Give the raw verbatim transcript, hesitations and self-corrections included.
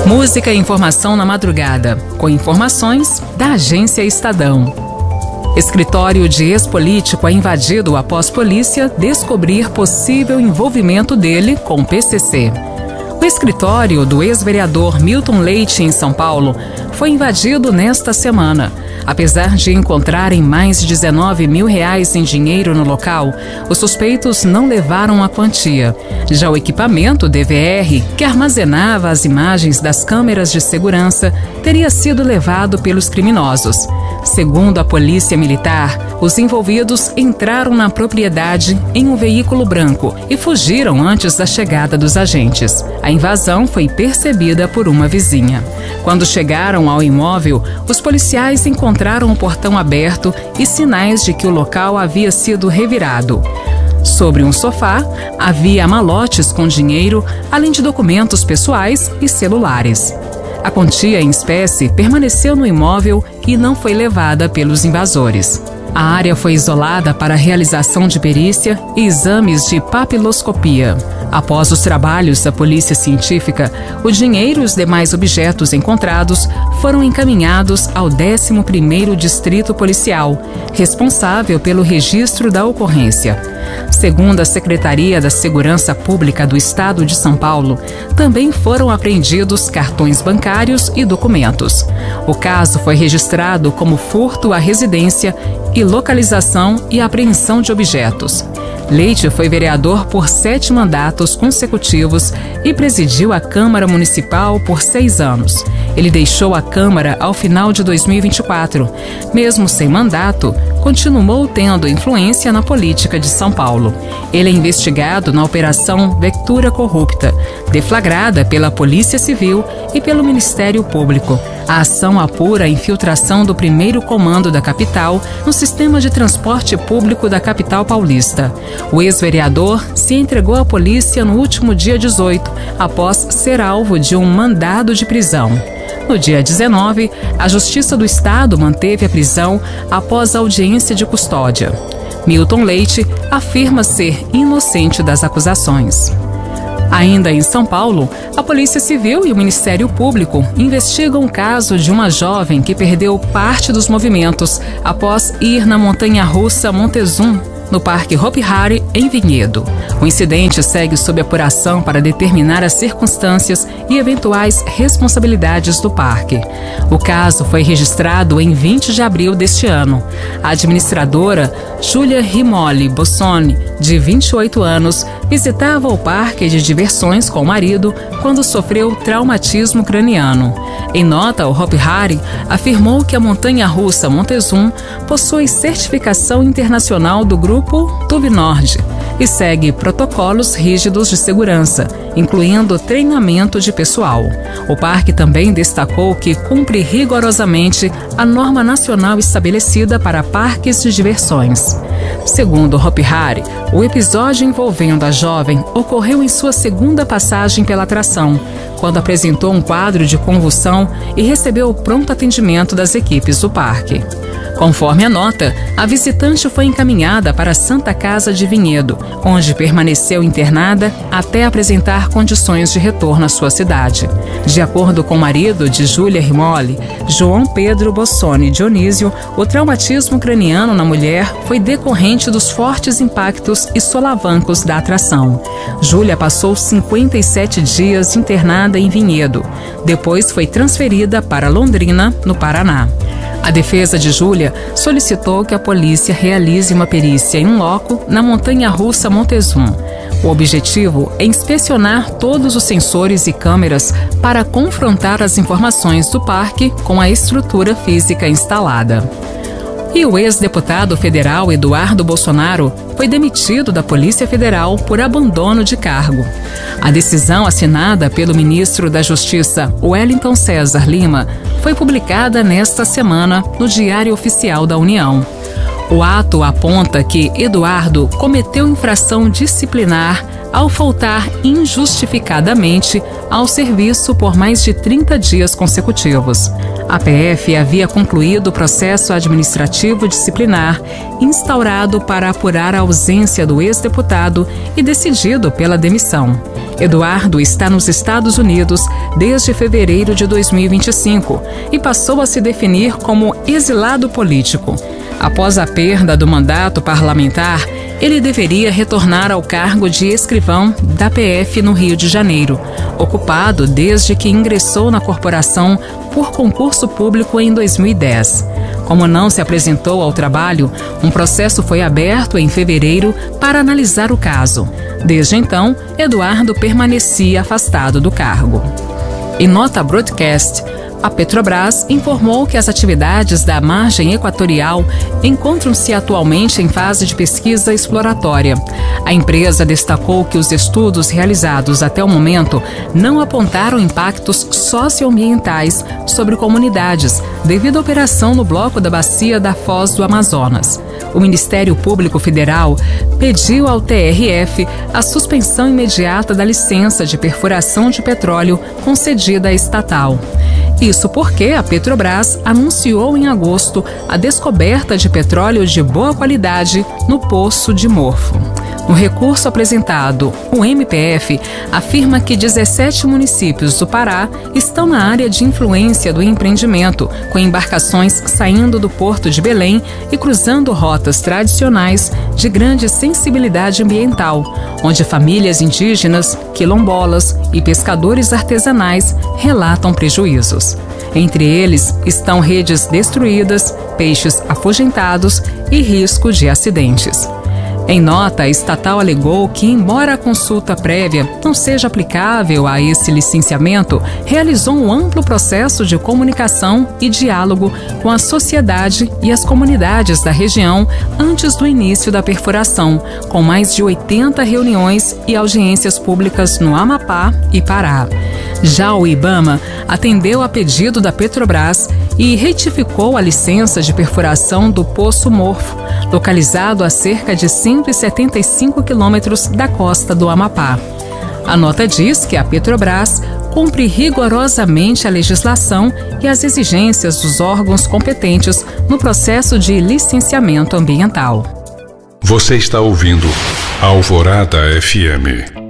Música e informação na madrugada, com informações da Agência Estadão. Escritório de ex-político é invadido após polícia descobrir possível envolvimento dele com o P C C. O escritório do ex-vereador Milton Leite, em São Paulo, foi invadido nesta semana. Apesar de encontrarem mais de dezenove mil reais em dinheiro no local, os suspeitos não levaram a quantia. Já o equipamento D V R, que armazenava as imagens das câmeras de segurança, teria sido levado pelos criminosos. Segundo a Polícia Militar, os envolvidos entraram na propriedade em um veículo branco e fugiram antes da chegada dos agentes. A invasão foi percebida por uma vizinha. Quando chegaram ao imóvel, os policiais encontraram o portão aberto e sinais de que o local havia sido revirado. Sobre um sofá, havia malotes com dinheiro, além de documentos pessoais e celulares. A quantia em espécie permaneceu no imóvel e não foi levada pelos invasores. A área foi isolada para a realização de perícia e exames de papiloscopia. Após os trabalhos da Polícia Científica, o dinheiro e os demais objetos encontrados foram encaminhados ao décimo primeiro Distrito Policial, responsável pelo registro da ocorrência. Segundo a Secretaria da Segurança Pública do Estado de São Paulo, também foram apreendidos cartões bancários e documentos. O caso foi registrado como furto à residência e localização e apreensão de objetos. Leite foi vereador por sete mandatos consecutivos e presidiu a Câmara Municipal por seis anos. Ele deixou a Câmara ao final de dois mil e vinte e quatro. Mesmo sem mandato, continuou tendo influência na política de São Paulo. Ele é investigado na Operação Vectura Corrupta, deflagrada pela Polícia Civil e pelo Ministério Público. A ação apura a infiltração do primeiro comando da capital no sistema de transporte público da capital paulista. O ex-vereador se entregou à polícia no último dia dezoito, após ser alvo de um mandado de prisão. No dia dezenove, a Justiça do Estado manteve a prisão após a audiência de custódia. Milton Leite afirma ser inocente das acusações. Ainda em São Paulo, a Polícia Civil e o Ministério Público investigam o caso de uma jovem que perdeu parte dos movimentos após ir na montanha-russa Montezum, no Parque Hopi Hari, em Vinhedo. O incidente segue sob apuração para determinar as circunstâncias e eventuais responsabilidades do parque. O caso foi registrado em vinte de abril deste ano. A administradora, Júlia Rimoli Bossoni, de vinte e oito anos, visitava o parque de diversões com o marido quando sofreu traumatismo craniano. Em nota, o Hopi Hari afirmou que a montanha-russa Montezum possui certificação internacional do grupo Tubnord e segue protocolos rígidos de segurança, incluindo treinamento de pessoal. O parque também destacou que cumpre rigorosamente a norma nacional estabelecida para parques de diversões. Segundo o Hopi Hari, o episódio envolvendo a jovem ocorreu em sua segunda passagem pela atração, quando apresentou um quadro de convulsão e recebeu o pronto atendimento das equipes do parque. Conforme a nota, a visitante foi encaminhada para a Santa Casa de Vinhedo, onde permaneceu internada até apresentar condições de retorno à sua cidade. De acordo com o marido de Júlia Rimoli, João Pedro Bossoni Dionísio, o traumatismo craniano na mulher foi decorrente dos fortes impactos e solavancos da atração. Júlia passou cinquenta e sete dias internada em Vinhedo. Depois foi transferida para Londrina, no Paraná. A defesa de Júlia solicitou que a polícia realize uma perícia em loco na montanha-russa Montezum. O objetivo é inspecionar todos os sensores e câmeras para confrontar as informações do parque com a estrutura física instalada. E o ex-deputado federal Eduardo Bolsonaro foi demitido da Polícia Federal por abandono de cargo. A decisão assinada pelo ministro da Justiça, Wellington César Lima, foi publicada nesta semana no Diário Oficial da União. O ato aponta que Eduardo cometeu infração disciplinar ao faltar injustificadamente ao serviço por mais de trinta dias consecutivos. A P F havia concluído o processo administrativo disciplinar instaurado para apurar a ausência do ex-deputado e decidido pela demissão. Eduardo está nos Estados Unidos desde fevereiro de dois mil e vinte e cinco e passou a se definir como exilado político. Após a perda do mandato parlamentar, ele deveria retornar ao cargo de escrivão da P F no Rio de Janeiro, ocupado desde que ingressou na corporação por concurso público em dois mil e dez. Como não se apresentou ao trabalho, um processo foi aberto em fevereiro para analisar o caso. Desde então, Eduardo permanecia afastado do cargo. Em nota broadcast, a Petrobras informou que as atividades da margem equatorial encontram-se atualmente em fase de pesquisa exploratória. A empresa destacou que os estudos realizados até o momento não apontaram impactos socioambientais sobre comunidades devido à operação no bloco da bacia da Foz do Amazonas. O Ministério Público Federal pediu ao T R F a suspensão imediata da licença de perfuração de petróleo concedida à estatal. Isso porque a Petrobras anunciou em agosto a descoberta de petróleo de boa qualidade no Poço de Morfo. No recurso apresentado, o M P F afirma que dezessete municípios do Pará estão na área de influência do empreendimento, com embarcações saindo do Porto de Belém e cruzando rotas tradicionais de grande sensibilidade ambiental, onde famílias indígenas, quilombolas e pescadores artesanais relatam prejuízos. Entre eles estão redes destruídas, peixes afugentados e risco de acidentes. Em nota, a estatal alegou que, embora a consulta prévia não seja aplicável a esse licenciamento, realizou um amplo processo de comunicação e diálogo com a sociedade e as comunidades da região antes do início da perfuração, com mais de oitenta reuniões e audiências públicas no Amapá e Pará. Já o IBAMA atendeu a pedido da Petrobras e retificou a licença de perfuração do Poço Morfo, localizado a cerca de cento e setenta e cinco quilômetros da costa do Amapá. A nota diz que a Petrobras cumpre rigorosamente a legislação e as exigências dos órgãos competentes no processo de licenciamento ambiental. Você está ouvindo Alvorada F M.